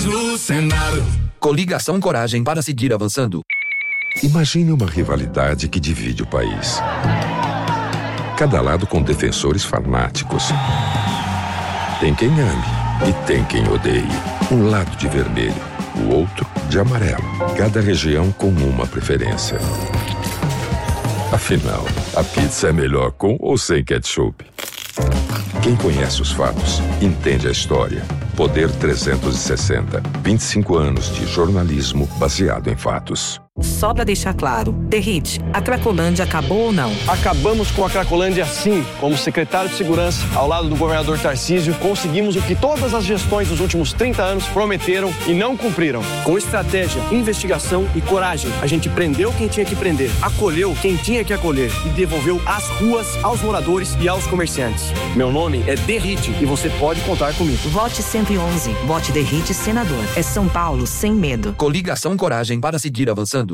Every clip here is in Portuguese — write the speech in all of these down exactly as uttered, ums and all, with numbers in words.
no Senado. Coligação Coragem para seguir avançando. Imagine uma rivalidade que divide o país. Cada lado com defensores fanáticos. Tem quem ame e tem quem odeie. Um lado de vermelho, o outro de amarelo. Cada região com uma preferência. Afinal, a pizza é melhor com ou sem ketchup? Quem conhece os fatos, entende a história. Poder trezentos e sessenta. vinte e cinco anos de jornalismo baseado em fatos. Só pra deixar claro, Derrite, a Cracolândia acabou ou não? Acabamos com a Cracolândia sim. Como secretário de Segurança, ao lado do governador Tarcísio, conseguimos o que todas as gestões dos últimos trinta anos prometeram e não cumpriram. Com estratégia, investigação e coragem, a gente prendeu quem tinha que prender, acolheu quem tinha que acolher e devolveu as ruas aos moradores e aos comerciantes. Meu nome é Derrite e você pode contar comigo. Vote cento e onze. Vote Derrite senador. É São Paulo sem medo. Coligação Coragem para seguir avançando.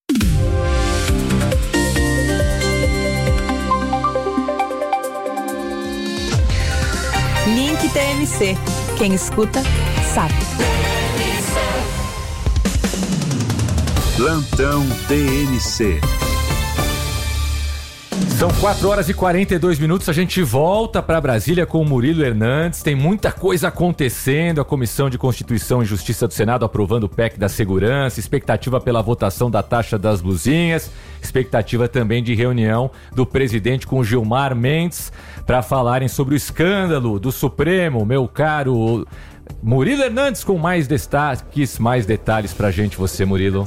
Link T M C. Quem escuta, sabe. Plantão T M C. São quatro horas e quarenta e dois minutos, a gente volta para Brasília com o Murilo Hernandes. Tem muita coisa acontecendo, a Comissão de Constituição e Justiça do Senado aprovando o P E C da Segurança, expectativa pela votação da taxa das blusinhas, expectativa também de reunião do presidente com o Gilmar Mendes para falarem sobre o escândalo do Supremo. Meu caro Murilo Hernandes, com mais destaques, mais detalhes pra gente, você, Murilo.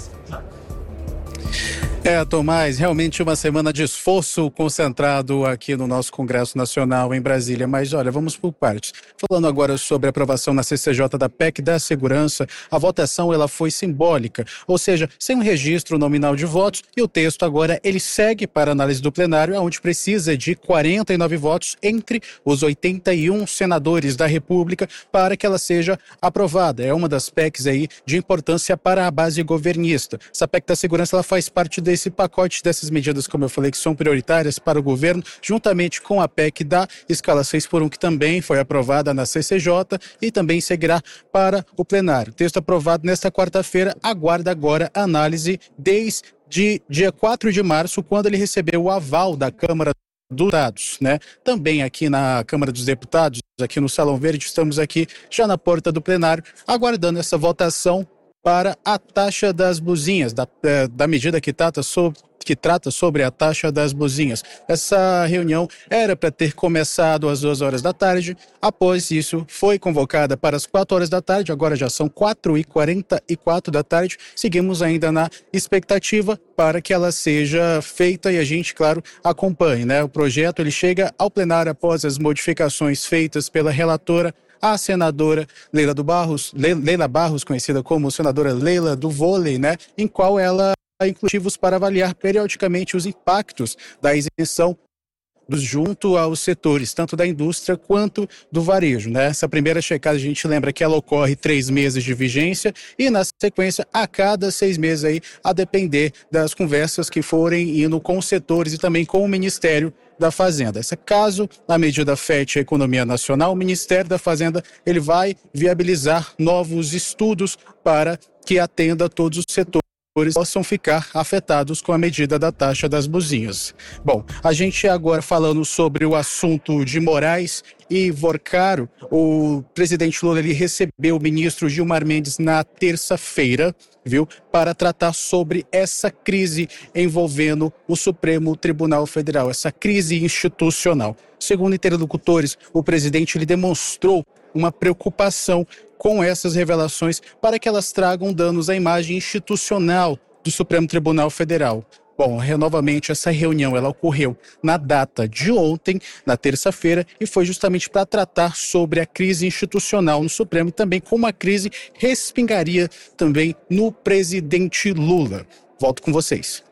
É, Tomás, realmente uma semana de esforço concentrado aqui no nosso Congresso Nacional em Brasília. Mas olha, vamos por partes. Falando agora sobre a aprovação na C C J da P E C da Segurança, a votação ela foi simbólica, ou seja, sem um registro nominal de votos, e o texto agora ele segue para análise do plenário, onde precisa de quarenta e nove votos entre os oitenta e um senadores da República para que ela seja aprovada. É uma das P E Cs aí de importância para a base governista. Essa P E C da Segurança ela faz parte de esse pacote dessas medidas, como eu falei, que são prioritárias para o governo, juntamente com a P E C da escala seis por um, que também foi aprovada na C C J e também seguirá para o plenário. O texto aprovado nesta quarta-feira aguarda agora a análise desde dia quatro de março, quando ele recebeu o aval da Câmara dos Deputados, né? Também aqui na Câmara dos Deputados, aqui no Salão Verde, estamos aqui já na porta do plenário, aguardando essa votação para a taxa das blusinhas, da, da medida que trata, sobre, que trata sobre a taxa das blusinhas. Essa reunião era para ter começado às duas horas da tarde, após isso foi convocada para as quatro horas da tarde, agora já são quatro e quarenta e quatro da tarde, seguimos ainda na expectativa para que ela seja feita e a gente, claro, acompanhe, né? O projeto ele chega ao plenário após as modificações feitas pela relatora, a senadora Leila do Barros, Leila Barros, conhecida como senadora Leila do Vôlei, né, em qual ela inclusivos para avaliar periodicamente os impactos da isenção junto aos setores, tanto da indústria quanto do varejo, né? Essa primeira checada a gente lembra que ela ocorre três meses de vigência e na sequência a cada seis meses aí, a depender das conversas que forem indo com os setores e também com o Ministério da Fazenda. Essa, caso a medida afete a economia nacional, o Ministério da Fazenda ele vai viabilizar novos estudos para que atenda todos os setores possam ficar afetados com a medida da taxa das blusinhas. Bom, a gente agora falando sobre o assunto de Moraes e Vorcaro, o presidente Lula ele recebeu o ministro Gilmar Mendes na terça-feira, viu, para tratar sobre essa crise envolvendo o Supremo Tribunal Federal, essa crise institucional. Segundo interlocutores, o presidente ele demonstrou uma preocupação com essas revelações para que elas tragam danos à imagem institucional do Supremo Tribunal Federal. Bom, novamente essa reunião ela ocorreu na data de ontem, na terça-feira, e foi justamente para tratar sobre a crise institucional no Supremo e também como a crise respingaria também no presidente Lula. Volto com vocês.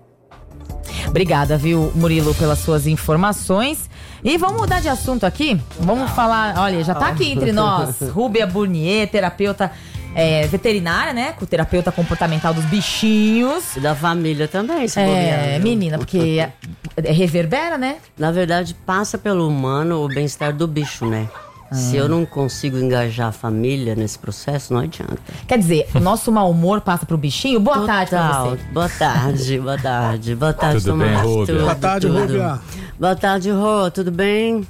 Obrigada, viu, Murilo, pelas suas informações. E vamos mudar de assunto aqui? Vamos falar, olha, já tá aqui entre nós, Rúbia Burnier, terapeuta é, veterinária, né? Com terapeuta comportamental dos bichinhos. E da família também, se É, bobear, viu? menina, porque é, reverbera, né? Na verdade, passa pelo humano o bem-estar do bicho, né? Ah. Se eu não consigo engajar a família nesse processo, não adianta. Quer dizer, o nosso mau humor passa pro bichinho? Boa Total. tarde pra você. Boa tarde, boa tarde. Boa tarde, Tudo bem, Tomás. Rúbia? Tudo, Boa tarde, tudo. Rúbia. Boa tarde, Rô. Tudo bem?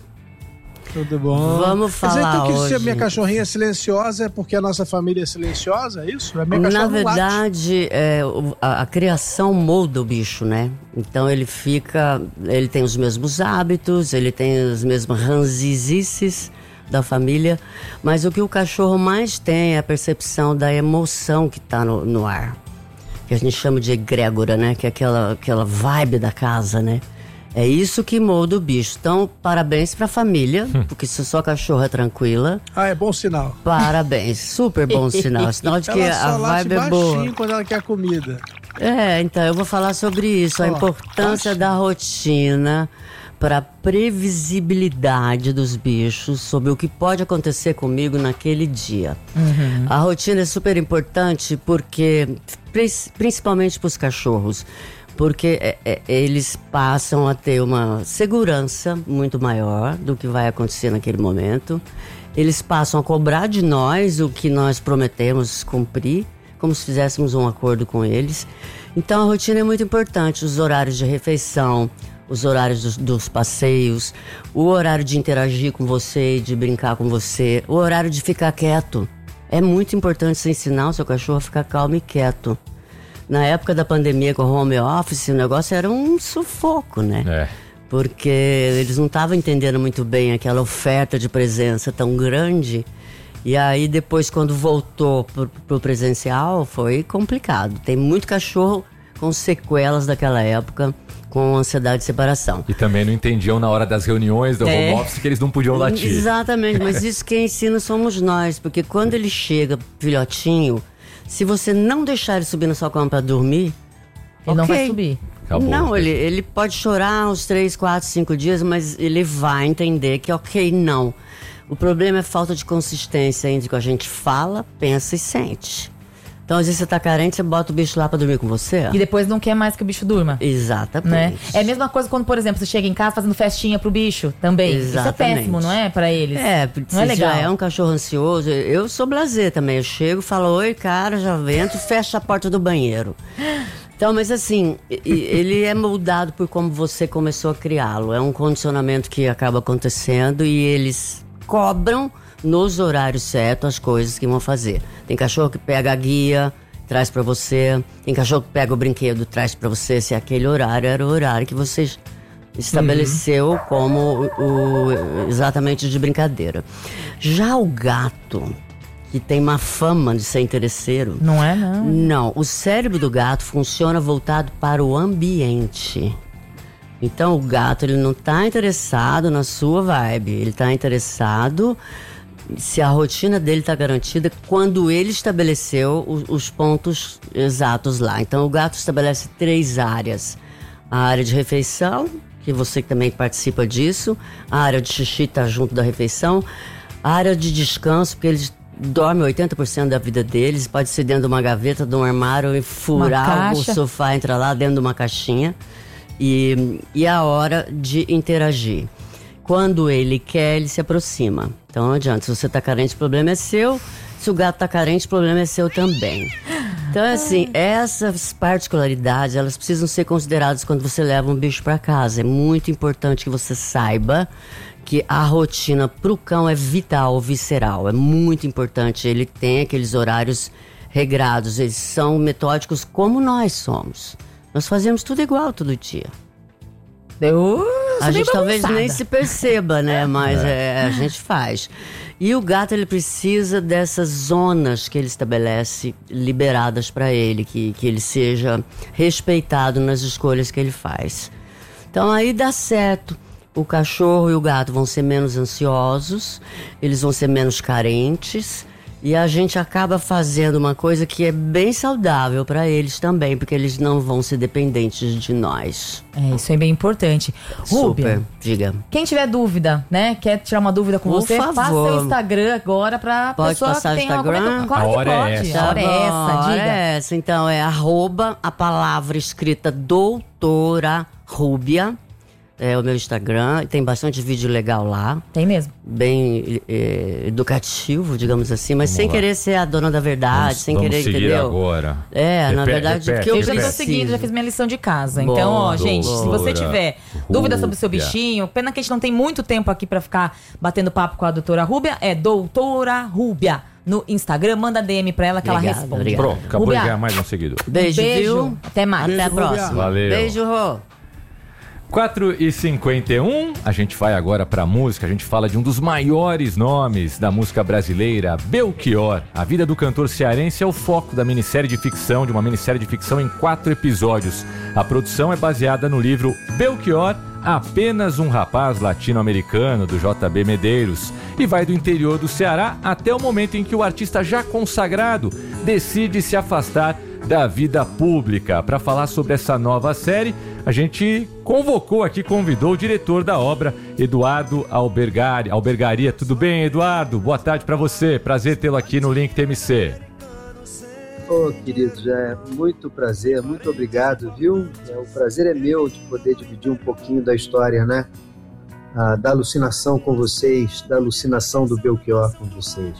Tudo bom? Vamos Quer dizer, falar então que se a hoje. minha cachorrinha é silenciosa é porque a nossa família é silenciosa, é isso? A minha cachorra Na não late. verdade, é, o- a, a criação molda o bicho, né? Então ele fica... Ele tem os mesmos hábitos, ele tem os mesmos ranzizices da família, mas o que o cachorro mais tem é a percepção da emoção que tá no, no ar. Que a gente chama de egrégora, né? Que é aquela, aquela vibe da casa, né? É isso que molda o bicho. Então, parabéns pra família, porque se a sua cachorra é tranquila, Ah, é bom sinal. parabéns. Super bom sinal. Sinal de que Ela a só late vibe é boa. baixinho quando ela quer comida. É, então eu vou falar sobre isso, a Ó, importância baixinho. da rotina para previsibilidade dos bichos sobre o que pode acontecer comigo naquele dia. A rotina é super importante porque, prin- principalmente para os cachorros, porque é, é, eles passam a ter uma segurança muito maior do que vai acontecer naquele momento. Eles passam a cobrar de nós o que nós prometemos cumprir, como se fizéssemos um acordo com eles. Então a rotina é muito importante, os horários de refeição, os horários dos, dos passeios, o horário de interagir com você, de brincar com você, o horário de ficar quieto. É muito importante você ensinar o seu cachorro a ficar calmo e quieto. Na época da pandemia com o home office, o negócio era um sufoco, né? É. Porque eles não estavam entendendo muito bem aquela oferta de presença tão grande. E aí depois, quando voltou pro, pro presencial, foi complicado. Tem muito cachorro com sequelas daquela época, com ansiedade de separação. E também não entendiam na hora das reuniões do É. home office que eles não podiam latir. Exatamente, mas isso quem ensina somos nós. Porque quando ele chega, filhotinho, se você não deixar ele subir na sua cama pra dormir, Ele não ok. vai subir. Acabou. Não, ele, ele pode chorar uns três, quatro, cinco dias, mas ele vai entender que ok, não. O problema é falta de consistência entre o que a gente fala, pensa e sente. Então, às vezes você tá carente, você bota o bicho lá pra dormir com você. E depois não quer mais que o bicho durma. Exatamente. Né? É a mesma coisa quando, por exemplo, você chega em casa fazendo festinha pro bicho também. Isso é Exatamente. péssimo, não é? Pra eles. É, porque não é se legal. já é um cachorro ansioso, eu sou blasé também. Eu chego, falo, oi, cara, já vento, fecha a porta do banheiro. Então, mas assim, e- e- ele é moldado por como você começou a criá-lo. É um condicionamento que acaba acontecendo e eles cobram nos horários certos as coisas que vão fazer. Tem cachorro que pega a guia, traz pra você. Tem cachorro que pega o brinquedo, traz pra você. Se aquele horário era o horário que você estabeleceu como o, o- exatamente de brincadeira. Já o gato, que tem uma fama de ser interesseiro, Não é, não. não, o cérebro do gato funciona voltado para o ambiente. Então o gato, ele não está interessado na sua vibe, ele está interessado se a rotina dele está garantida quando ele estabeleceu os, os pontos exatos lá. Então o gato estabelece três áreas: a área de refeição, que você também participa disso, a área de xixi está junto da refeição, a área de descanso, porque eles dormem oitenta por cento da vida deles, pode ser dentro de uma gaveta, de um armário, e furar o caixa. sofá, entrar lá dentro de uma caixinha. E, e a hora de interagir. Quando ele quer, ele se aproxima. Então não adianta, se você tá carente, o problema é seu. Se o gato tá carente, o problema é seu também. Então, assim, essas particularidades, elas precisam ser consideradas quando você leva um bicho para casa. É muito importante que você saiba que a rotina pro cão é vital, visceral. É muito importante. Ele tem aqueles horários regrados. Eles são metódicos como nós somos. Nós fazemos tudo igual todo dia. Eu A gente talvez nem se perceba, né? Mas é, a gente faz. E o gato, ele precisa dessas zonas que ele estabelece liberadas para ele, que, que ele seja respeitado nas escolhas que ele faz. Então aí dá certo. O cachorro e o gato vão ser menos ansiosos, eles vão ser menos carentes. E a gente acaba fazendo uma coisa que é bem saudável para eles também, porque eles não vão ser dependentes de nós. É, isso é bem importante. Rúbia, Super, diga. quem tiver dúvida, né, quer tirar uma dúvida com Por você, favor. passa o Instagram agora pra Pode pessoa passar que o tem uma Instagram? comenta- Claro A que hora é pode. essa. A hora é Tá bom, essa, a hora diga. é essa. Então é arroba a palavra escrita doutora Rúbia. é o meu Instagram. Tem bastante vídeo legal lá. Tem mesmo. Bem é, educativo, digamos assim, mas Vamos sem lá. querer ser a dona da verdade, Vamos, sem vamos querer, seguir entendeu? agora. É, Repete, na verdade, repete, que eu Eu já tô preciso. seguindo, já fiz minha lição de casa. Boa, Então, ó, gente, se você doutora tiver dúvida sobre o seu Rúbia. bichinho, pena que a gente não tem muito tempo aqui pra ficar batendo papo com a doutora Rúbia, é doutora Rúbia no Instagram, manda D M pra ela que Obrigada, ela responde. obrigada. Pronto, acabou Rúbia, de ganhar mais um seguidor. Beijo, beijo. viu? Até mais. Até a Beijo, Rúbia. próxima. Valeu. Beijo, Rô. quatro e cinquenta e um, a gente vai agora pra música, a gente fala de um dos maiores nomes da música brasileira, Belchior. A vida do cantor cearense é o foco da minissérie de ficção, de uma minissérie de ficção em quatro episódios. A produção é baseada no livro Belchior, Apenas um Rapaz Latino-Americano, do J B Medeiros, e vai do interior do Ceará até o momento em que o artista já consagrado decide se afastar da vida pública. Para falar sobre essa nova série, a gente convocou aqui, convidou o diretor da obra, Eduardo Albergari, Albergaria. Tudo bem, Eduardo? Boa tarde para você. Prazer tê-lo aqui no Link T M C. Ô, oh, queridos, é muito prazer, muito obrigado, viu? É, o prazer é meu de poder dividir um pouquinho da história, né? Ah, da alucinação com vocês, da alucinação do Belchior com vocês.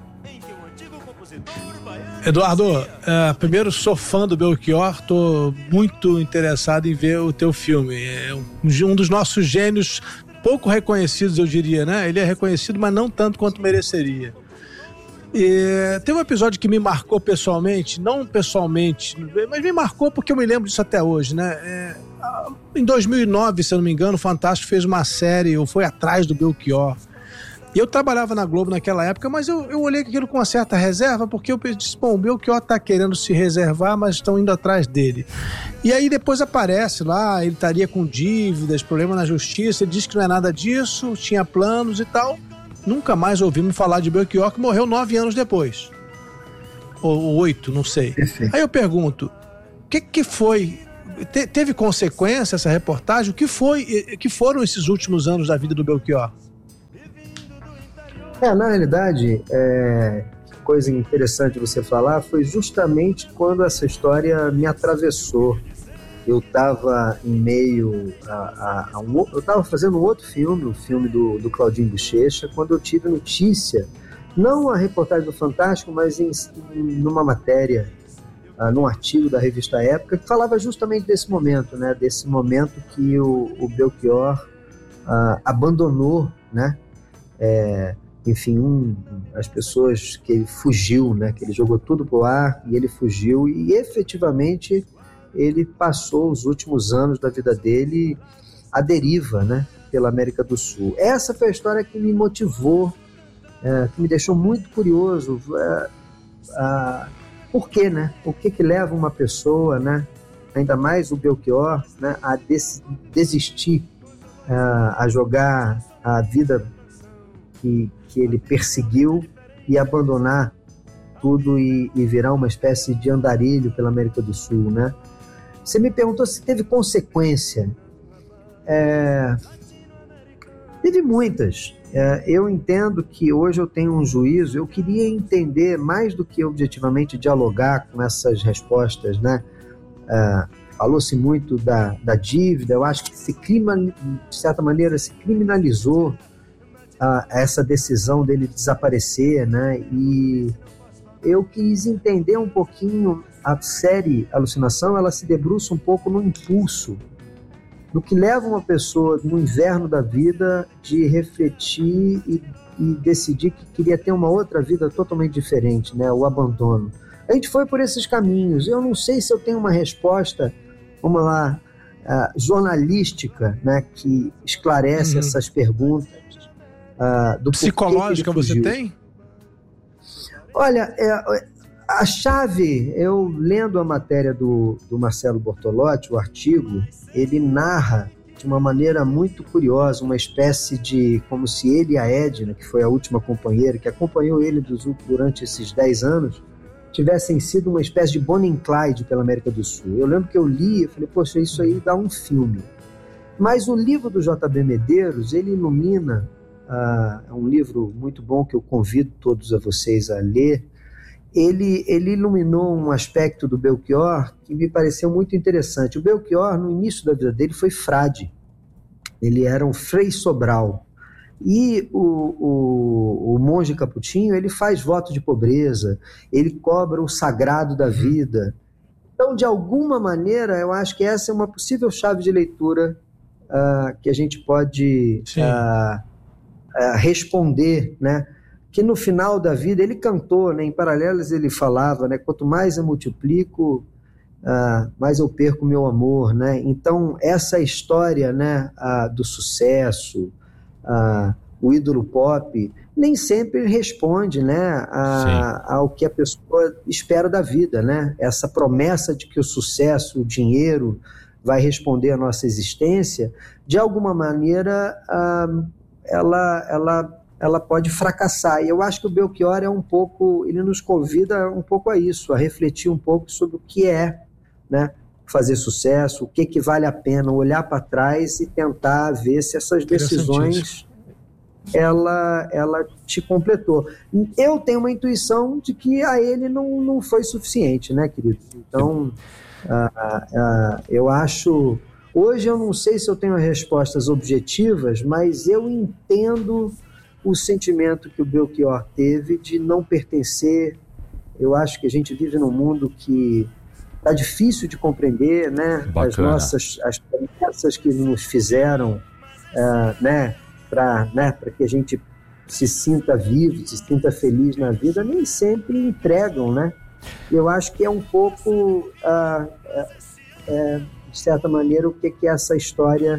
Eduardo, é, primeiro sou fã do Belchior, tô muito interessado em ver o teu filme. É um, um dos nossos gênios pouco reconhecidos, eu diria, né? Ele é reconhecido, mas não tanto quanto mereceria. E tem um episódio que me marcou pessoalmente, não pessoalmente, mas me marcou porque eu me lembro disso até hoje, né? É, em dois mil e nove, se eu não me engano, o Fantástico fez uma série, ou foi atrás do Belchior. E eu trabalhava na Globo naquela época, mas eu, eu olhei aquilo com uma certa reserva, porque eu disse, bom, o Belchior tá querendo se reservar, mas estão indo atrás dele. E aí depois aparece lá, ele estaria com dívidas, problema na justiça, ele disse que não é nada disso, tinha planos e tal. Nunca mais ouvimos falar de Belchior, que morreu nove anos depois. Ou, ou oito, não sei. Aí eu pergunto, o que, que foi... Te, teve consequência essa reportagem? O que, foi, que foram esses últimos anos da vida do Belchior? É, na realidade, é, coisa interessante você falar, foi justamente quando essa história me atravessou. Eu estava em meio a, a, a um... Eu estava fazendo um outro filme, o um filme do, do Claudinho Bochecha, quando eu tive notícia, não a reportagem do Fantástico, mas em, em numa matéria, uh, num artigo da revista Época, que falava justamente desse momento, né? Desse momento que o, o Belchior uh, abandonou, né? É, enfim, um, as pessoas que ele fugiu, né? Que ele jogou tudo pro ar e ele fugiu e efetivamente... ele passou os últimos anos da vida dele à deriva, né, pela América do Sul. Essa foi a história que me motivou, é, que me deixou muito curioso. É, a, por quê, né? O que que leva uma pessoa, né, ainda mais o Belchior, né, a des, desistir, a, a jogar a vida que, que ele perseguiu e abandonar tudo e, e virar uma espécie de andarilho pela América do Sul, né? Você me perguntou se teve consequência. É... Teve muitas. É, eu entendo que hoje eu tenho um juízo, eu queria entender mais do que objetivamente dialogar com essas respostas, né? É, falou-se muito da, da dívida, eu acho que se clima, de certa maneira se criminalizou a, essa decisão dele desaparecer, né? E eu quis entender um pouquinho. A série Alucinação, ela se debruça um pouco no impulso, no que leva uma pessoa no inverno da vida de refletir e, e decidir que queria ter uma outra vida totalmente diferente, né? O abandono. A gente foi por esses caminhos. Eu não sei se eu tenho uma resposta, vamos lá, uh, jornalística, né? Que esclarece uhum. essas perguntas. Uh, do Psicológica você tem? Olha, é... a chave, eu lendo a matéria do, do Marcelo Bortolotti, o artigo, ele narra de uma maneira muito curiosa, uma espécie de, como se ele e a Edna, que foi a última companheira, que acompanhou ele durante esses dez anos, tivessem sido uma espécie de Bonnie and Clyde pela América do Sul. Eu lembro que eu li e falei, poxa, isso aí dá um filme. Mas o livro do J B Medeiros, ele ilumina, uh, é um livro muito bom que eu convido todos a vocês a ler. Ele, ele iluminou um aspecto do Belchior que me pareceu muito interessante. O Belchior, no início da vida dele, foi frade. Ele era um Frei Sobral. E o, o, o monge Caputinho, ele faz voto de pobreza, ele cobra o sagrado da vida. Então, de alguma maneira, eu acho que essa é uma possível chave de leitura uh, que a gente pode uh, uh, responder, né? Que no final da vida, ele cantou, né? Em Paralelos ele falava, né? Quanto mais eu multiplico, uh, mais eu perco meu amor, né? Então, essa história, né, uh, do sucesso, uh, o ídolo pop, nem sempre responde, né, a, ao que a pessoa espera da vida, né? Essa promessa de que o sucesso, o dinheiro vai responder à nossa existência, de alguma maneira uh, ela, ela, ela pode fracassar. E eu acho que o Belchior é um pouco, ele nos convida um pouco a isso, a refletir um pouco sobre o que é, né, fazer sucesso, o que, que vale a pena, olhar para trás e tentar ver se essas decisões ela, ela te completou. Eu tenho uma intuição de que a ele não, não foi suficiente, né, querido? Então, uh, uh, eu acho... Hoje eu não sei se eu tenho respostas objetivas, mas eu entendo o sentimento que o Belchior teve de não pertencer. Eu acho que a gente vive num mundo que está difícil de compreender, né? Bacana. As nossas as promessas que nos fizeram, uh, né? Para né, para que a gente se sinta vivo, se sinta feliz na vida, nem sempre entregam, né? Eu acho que é um pouco, uh, uh, uh, de certa maneira, o que, que essa história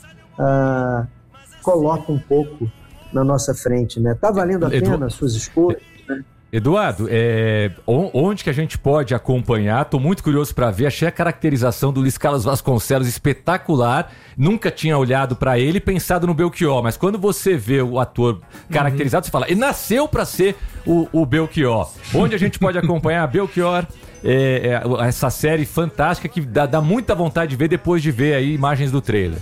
uh, coloca um pouco na nossa frente, né? Tá valendo a pena Edu... as suas escolhas, né? Eduardo, é, onde que a gente pode acompanhar? Estou muito curioso para ver. Achei a caracterização do Luiz Carlos Vasconcelos espetacular. Nunca tinha olhado para ele e pensado no Belchior. Mas quando você vê o ator caracterizado, uhum. Você fala, ele nasceu para ser o, o Belchior. Onde a gente pode acompanhar Belchior? É, é, essa série fantástica que dá, dá muita vontade de ver depois de ver aí imagens do trailer.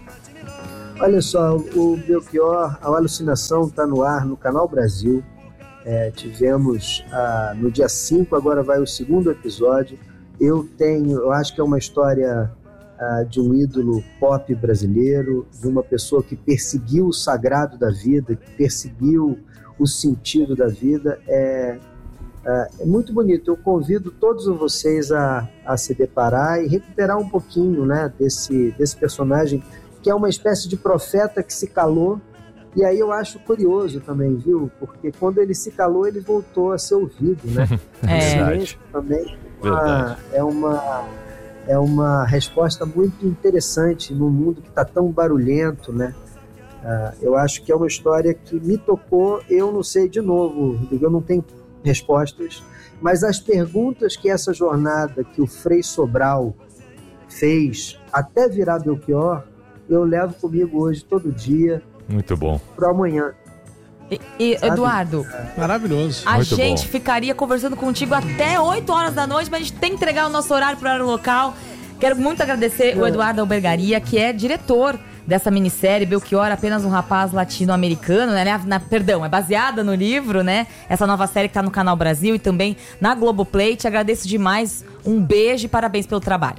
Olha só, o Belchior, a Alucinação está no ar no Canal Brasil. É, tivemos ah, no dia cinco, agora vai o segundo episódio. Eu tenho, eu acho que é uma história ah, de um ídolo pop brasileiro, de uma pessoa que perseguiu o sagrado da vida, que perseguiu o sentido da vida. É, é, é muito bonito. Eu convido todos vocês a, a se deparar e recuperar um pouquinho, né, desse, desse personagem que é uma espécie de profeta que se calou. E aí eu acho curioso também, viu? Porque quando ele se calou, ele voltou a ser ouvido, né? É. O silêncio também uma, é, uma, é uma resposta muito interessante num mundo que está tão barulhento, né? Uh, eu acho que é uma história que me tocou. Eu não sei, de novo, eu não tenho respostas, mas as perguntas que essa jornada que o Frei Sobral fez até virar Belchior, eu levo comigo hoje todo dia. Muito bom. Para amanhã. E, e Eduardo, maravilhoso. A Muito gente bom. ficaria conversando contigo até oito horas da noite, mas a gente tem que entregar o nosso horário para o horário local. Quero muito agradecer é. o Eduardo Albergaria, que é diretor dessa minissérie Belchior, apenas um rapaz latino-americano, né? Na, perdão, é baseada no livro, né? Essa nova série que tá no Canal Brasil e também na Globoplay. Te agradeço demais. Um beijo e parabéns pelo trabalho.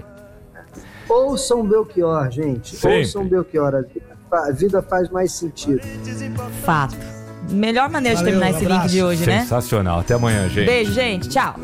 Ouçam Belchior, gente. Sempre. Ouçam Belchior. A vida faz mais sentido. Fato. Melhor maneira Valeu, de terminar esse link de hoje, né? Sensacional. Até amanhã, gente. Beijo, gente. Tchau.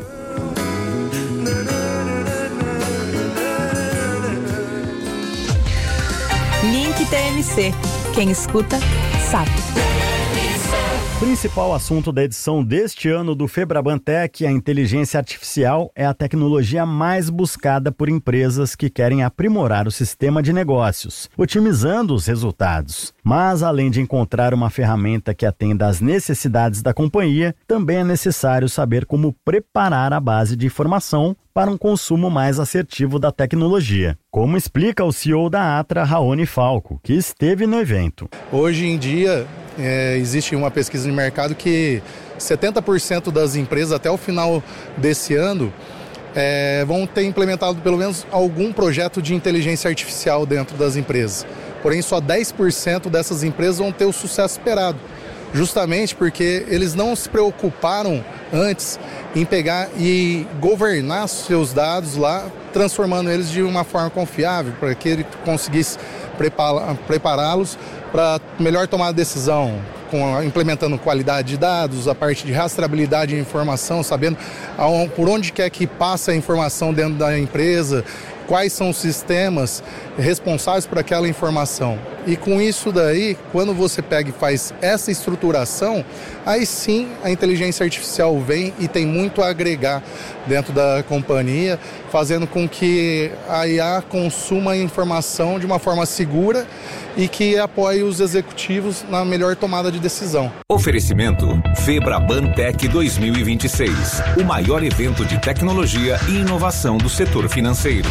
Link T M C. Quem escuta, sabe. Principal assunto da edição deste ano do Febraban Tech, a inteligência artificial é a tecnologia mais buscada por empresas que querem aprimorar o sistema de negócios, otimizando os resultados. Mas, além de encontrar uma ferramenta que atenda às necessidades da companhia, também é necessário saber como preparar a base de informação para um consumo mais assertivo da tecnologia. Como explica o C E O da Atra, Raoni Falco, que esteve no evento. Hoje em dia, é, existe uma pesquisa de mercado que setenta por cento das empresas, até o final desse ano, é, vão ter implementado pelo menos algum projeto de inteligência artificial dentro das empresas. Porém, só dez por cento dessas empresas vão ter o sucesso esperado. Justamente porque eles não se preocuparam antes em pegar e governar seus dados lá, transformando eles de uma forma confiável, para que ele conseguisse prepará-los para melhor tomar a decisão, com, implementando qualidade de dados, a parte de rastreabilidade de informação, sabendo por onde quer que passa a informação dentro da empresa, quais são os sistemas responsáveis por aquela informação. E com isso daí, quando você pega e faz essa estruturação, aí sim a inteligência artificial vem e tem muito a agregar dentro da companhia, fazendo com que a I A consuma a informação de uma forma segura e que apoie os executivos na melhor tomada de decisão. Oferecimento Febraban Tech dois mil e vinte e seis, o maior evento de tecnologia e inovação do setor financeiro.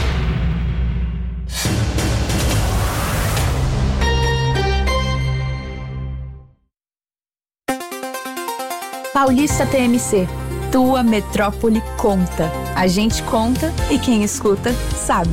Paulista T M C, tua metrópole conta. A gente conta e quem escuta sabe.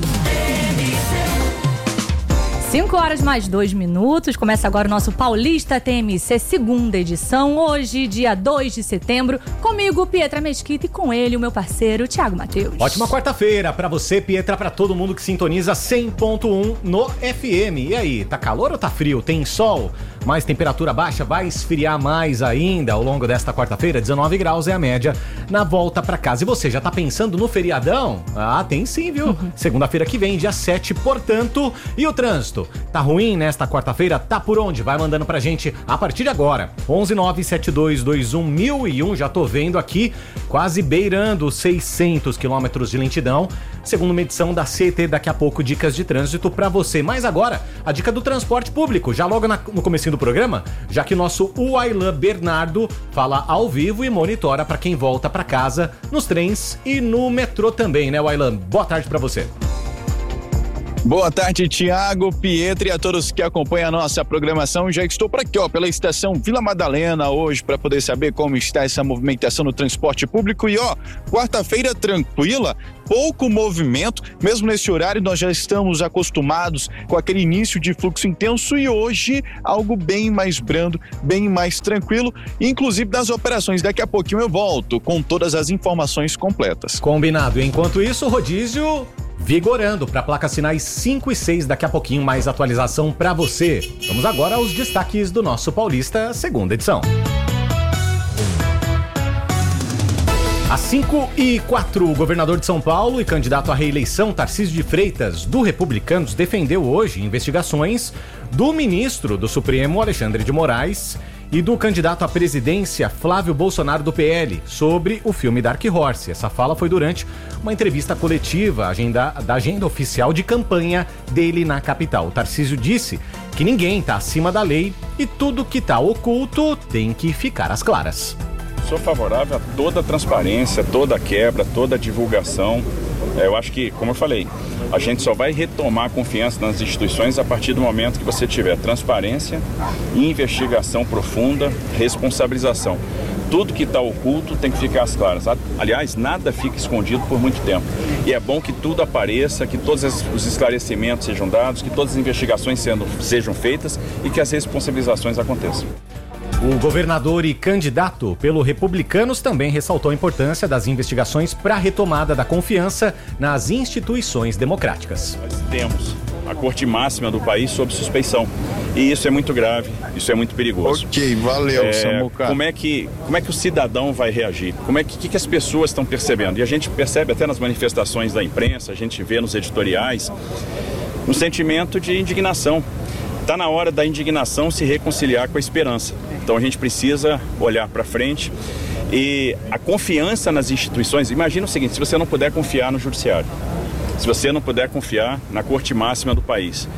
cinco horas mais dois minutos, começa agora o nosso Paulista T M C, segunda edição, hoje, dia dois de setembro, comigo, Pietra Mesquita, e com ele, o meu parceiro, Thiago Matheus. Ótima quarta-feira pra você, Pietra, pra todo mundo que sintoniza cem ponto um no F M. E aí, tá calor ou tá frio? Tem sol? Mais temperatura baixa, vai esfriar mais ainda ao longo desta quarta-feira, dezenove graus é a média na volta pra casa. E você, já tá pensando no feriadão? Ah, tem sim, viu? Uhum. Segunda-feira que vem, dia sete, portanto. E o trânsito? Tá ruim nesta quarta-feira? Tá por onde? Vai mandando pra gente a partir de agora. onze nove sete dois dois um mil e um, já tô vendo aqui, quase beirando seiscentos quilômetros de lentidão. Segundo uma edição da C T, daqui a pouco, dicas de trânsito pra você. Mas agora, a dica do transporte público, já logo na, no comecinho do programa, já que nosso Uailan Bernardo fala ao vivo e monitora pra quem volta pra casa nos trens e no metrô também, né, Uailan? Boa tarde pra você. Boa tarde, Thiago, Pietra e a todos que acompanham a nossa programação. Já estou por aqui, ó, pela estação Vila Madalena hoje para poder saber como está essa movimentação no transporte público. E ó, quarta-feira tranquila, pouco movimento, mesmo nesse horário nós já estamos acostumados com aquele início de fluxo intenso e hoje algo bem mais brando, bem mais tranquilo, inclusive das operações. Daqui a pouquinho eu volto com todas as informações completas. Combinado. Enquanto isso, o rodízio vigorando para placas sinais cinco e seis, daqui a pouquinho mais atualização para você. Vamos agora aos destaques do nosso Paulista, segunda edição. Às cinco e quatro, o governador de São Paulo e candidato à reeleição, Tarcísio de Freitas, do Republicanos, defendeu hoje investigações do ministro do Supremo, Alexandre de Moraes, e do candidato à presidência, Flávio Bolsonaro, do P L, sobre o filme Dark Horse. Essa fala foi durante uma entrevista coletiva agenda, da agenda oficial de campanha dele na capital. O Tarcísio disse que ninguém está acima da lei e tudo que está oculto tem que ficar às claras. Sou favorável a toda a transparência, toda a quebra, toda a divulgação. Eu acho que, como eu falei, a gente só vai retomar a confiança nas instituições a partir do momento que você tiver transparência, investigação profunda, responsabilização. Tudo que está oculto tem que ficar às claras. Aliás, nada fica escondido por muito tempo. E é bom que tudo apareça, que todos os esclarecimentos sejam dados, que todas as investigações sendo, sejam feitas e que as responsabilizações aconteçam. O governador e candidato pelo Republicanos também ressaltou a importância das investigações para a retomada da confiança nas instituições democráticas. Nós temos a corte máxima do país sob suspeição. E isso é muito grave, isso é muito perigoso. Ok, valeu, é, Samuca. Como é que, como é que o cidadão vai reagir? Como é que, que, que as pessoas estão percebendo? E a gente percebe até nas manifestações da imprensa, a gente vê nos editoriais, um sentimento de indignação. Está na hora da indignação se reconciliar com a esperança. Então a gente precisa olhar para frente e a confiança nas instituições. Imagina o seguinte, se você não puder confiar no judiciário, se você não puder confiar na corte máxima do país,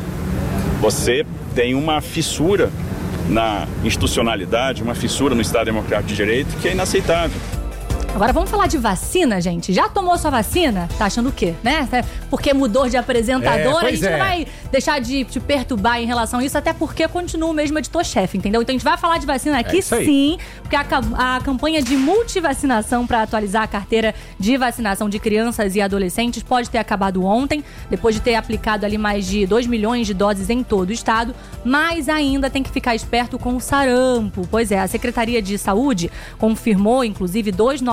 você tem uma fissura na institucionalidade, uma fissura no Estado Democrático de Direito que é inaceitável. Agora vamos falar de vacina, gente. Já tomou sua vacina? Tá achando o quê, né? Porque mudou de apresentador, é, a gente é. não vai deixar de te perturbar em relação a isso, até porque continua o mesmo editor-chefe, entendeu? Então a gente vai falar de vacina aqui é sim, porque a, a campanha de multivacinação para atualizar a carteira de vacinação de crianças e adolescentes pode ter acabado ontem, depois de ter aplicado ali mais de dois milhões de doses em todo o estado, mas ainda tem que ficar esperto com o sarampo. Pois é, a Secretaria de Saúde confirmou, inclusive, dois novos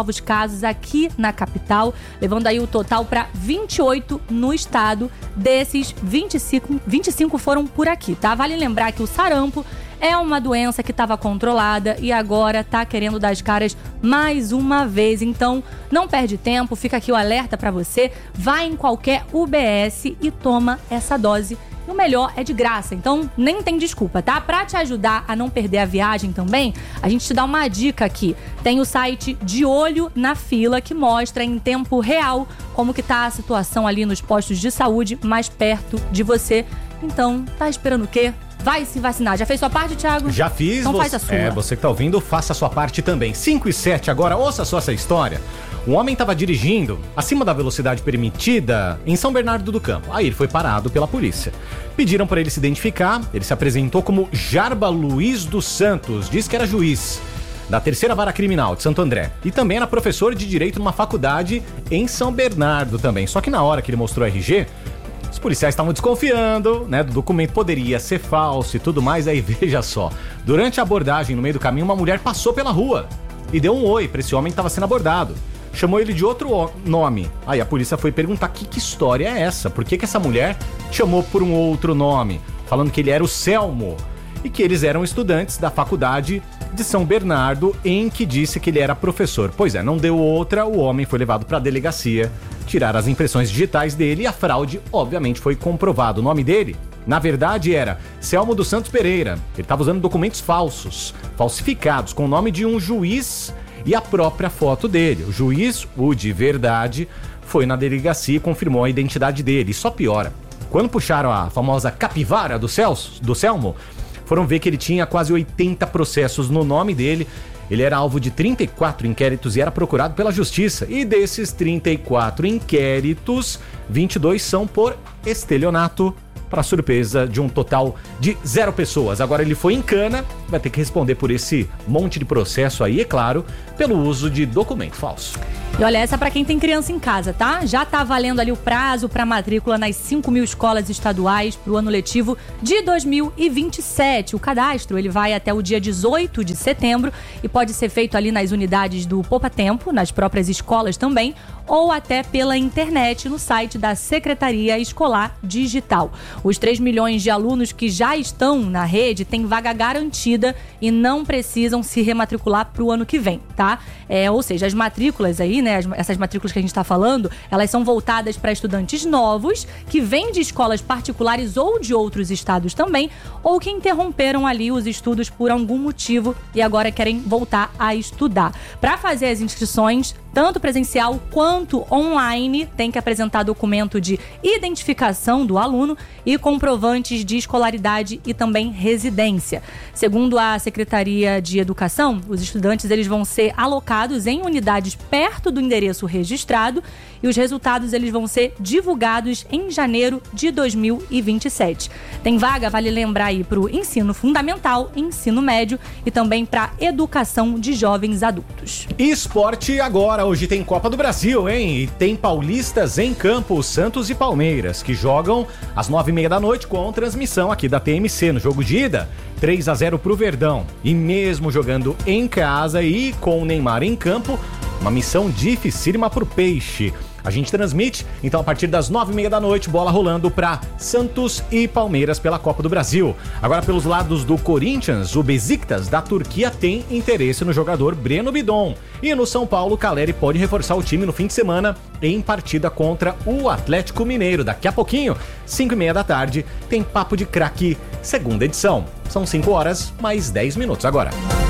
novos casos aqui na capital, levando aí o total para vinte e oito no estado. Desses, vinte e cinco, vinte e cinco foram por aqui, tá? Vale lembrar que o sarampo é uma doença que estava controlada e agora está querendo dar as caras mais uma vez. Então, não perde tempo, fica aqui o alerta para você. Vai em qualquer U B S e toma essa dose. E o melhor é de graça, então nem tem desculpa, tá? Pra te ajudar a não perder a viagem também, a gente te dá uma dica aqui. Tem o site De Olho na Fila, que mostra em tempo real como que tá a situação ali nos postos de saúde mais perto de você. Então, tá esperando o quê? Vai se vacinar. Já fez sua parte, Thiago? Já fiz. Então você, faz a sua. É, você que tá ouvindo, faça a sua parte também. cinco e sete agora, ouça só essa história. Um homem estava dirigindo acima da velocidade permitida em São Bernardo do Campo. Aí ele foi parado pela polícia. Pediram para ele se identificar. Ele se apresentou como Jarba Luiz dos Santos. Diz que era juiz da terceira vara criminal de Santo André. E também era professor de direito numa faculdade em São Bernardo também. Só que na hora que ele mostrou o R G... os policiais estavam desconfiando, né, do documento poderia ser falso e tudo mais. Aí veja só, durante a abordagem no meio do caminho, uma mulher passou pela rua e deu um oi para esse homem que estava sendo abordado. Chamou ele de outro nome. Aí a polícia foi perguntar que, que história é essa? Por que, que essa mulher chamou por um outro nome? Falando que ele era o Selmo e que eles eram estudantes da faculdade de São Bernardo, em que disse que ele era professor. Pois é, não deu outra, o homem foi levado para a delegacia, tiraram as impressões digitais dele e a fraude, obviamente, foi comprovada. O nome dele, na verdade, era Selmo dos Santos Pereira. Ele estava usando documentos falsos, falsificados, com o nome de um juiz e a própria foto dele. O juiz, o de verdade, foi na delegacia e confirmou a identidade dele. E só piora. Quando puxaram a famosa capivara do, Celso, do Selmo, foram ver que ele tinha quase oitenta processos no nome dele. Ele era alvo de trinta e quatro inquéritos e era procurado pela justiça. E desses trinta e quatro inquéritos, vinte e dois são por estelionato, para surpresa de um total de zero pessoas. Agora ele foi em cana, vai ter que responder por esse monte de processo aí, é claro, pelo uso de documento falso. E olha, essa para quem tem criança em casa, tá? Já tá valendo ali o prazo para matrícula nas cinco mil escolas estaduais para o ano letivo de dois mil e vinte e sete. O cadastro, ele vai até o dia dezoito de setembro e pode ser feito ali nas unidades do Poupa Tempo, nas próprias escolas também, ou até pela internet no site da Secretaria Escolar Digital. Os três milhões de alunos que já estão na rede têm vaga garantida e não precisam se rematricular para o ano que vem, tá? É, ou seja, as matrículas aí, né, as, essas matrículas que a gente está falando, elas são voltadas para estudantes novos que vêm de escolas particulares ou de outros estados também, ou que interromperam ali os estudos por algum motivo e agora querem voltar a estudar. Para fazer as inscrições, tanto presencial quanto online, tem que apresentar documento de identificação do aluno e comprovantes de escolaridade e também residência. Segundo a Secretaria de Educação, os estudantes eles vão ser alocados em unidades perto do endereço registrado e os resultados eles vão ser divulgados em janeiro de dois mil e vinte e sete. Tem vaga, vale lembrar aí, para o ensino fundamental, ensino médio e também para educação de jovens adultos. Esporte agora, hoje tem Copa do Brasil, hein? E tem paulistas em campo, Santos e Palmeiras, que jogam às nove e meia da noite com transmissão aqui da T M C. No jogo de ida, três a zero pro Verdão. E mesmo jogando em casa e com o Neymar em campo, uma missão dificílima pro Peixe. A gente transmite, então, a partir das nove e meia da noite, bola rolando para Santos e Palmeiras pela Copa do Brasil. Agora, pelos lados do Corinthians, o Besiktas da Turquia tem interesse no jogador Breno Bidon. E no São Paulo, Caleri pode reforçar o time no fim de semana em partida contra o Atlético Mineiro. Daqui a pouquinho, cinco e meia da tarde, tem Papo de Craque, segunda edição. São cinco horas mais dez minutos agora.